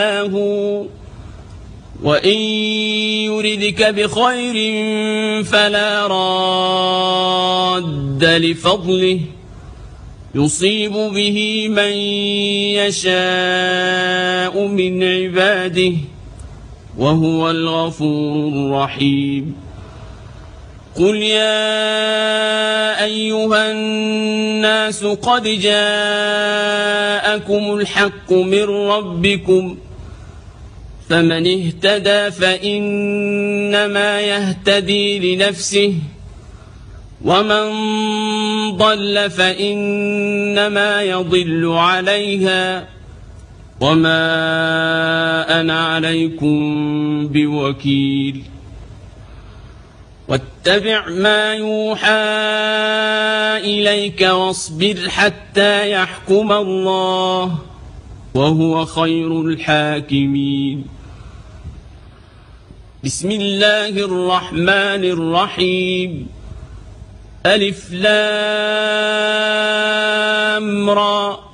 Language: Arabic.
وإن يردك بخير فلا راد لفضله يصيب به من يشاء من عباده وهو الغفور الرحيم. قل يا أيها الناس قد جاءكم الحق من ربكم فمن اهتدى فإنما يهتدي لنفسه ومن ضل فإنما يضل عليها وما أنا عليكم بوكيل. واتبع ما يوحى إليك واصبر حتى يحكم الله وهو خير الحاكمين. بسم الله الرحمن الرحيم. ألف لام را